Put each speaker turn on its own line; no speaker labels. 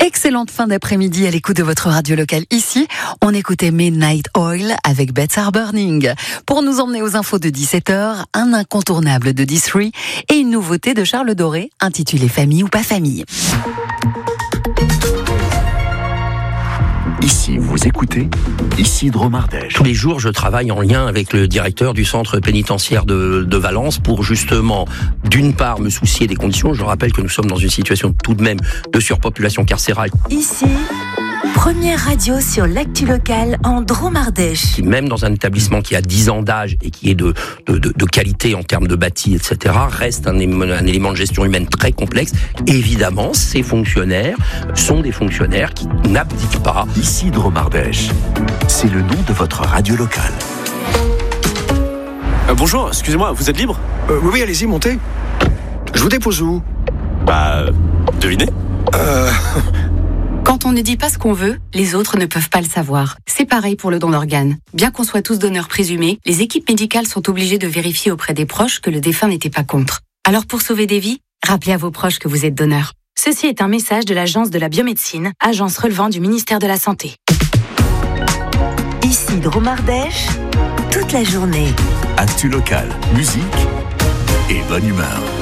Excellente fin d'après-midi à l'écoute de votre radio locale. Ici, on écoutait Midnight Oil avec Beds Are Burning. Pour nous emmener aux infos de 17h, un incontournable de D3 et une nouveauté de Charles Doré intitulée Famille ou pas famille.
Ici, vous écoutez Isidro Mardèche.
Tous les jours, je travaille en lien avec le directeur du centre pénitentiaire de Valence pour justement, d'une part, me soucier des conditions. Je rappelle que nous sommes dans une situation tout de même de surpopulation carcérale.
Ici, première radio sur l'actu locale en Dromardèche.
Qui, même dans un établissement qui a 10 ans d'âge et qui est de qualité en termes de bâti, etc., reste un élément de gestion humaine très complexe. Évidemment, ces fonctionnaires sont des fonctionnaires qui n'abdiquent pas.
Isidro Mardèche, c'est le nom de votre radio locale.
Bonjour, excusez-moi, vous êtes libre ?
Oui, allez-y, montez. Je vous dépose où ?
Devinez ?
Quand on ne dit pas ce qu'on veut, les autres ne peuvent pas le savoir. C'est pareil pour le don d'organes. Bien qu'on soit tous donneurs présumés, les équipes médicales sont obligées de vérifier auprès des proches que le défunt n'était pas contre. Alors pour sauver des vies, rappelez à vos proches que vous êtes donneur. Ceci est un message de l'Agence de la biomédecine, agence relevant du ministère de la Santé.
Ici Dromardèche, toute la journée.
Actu locale, musique et bonne humeur.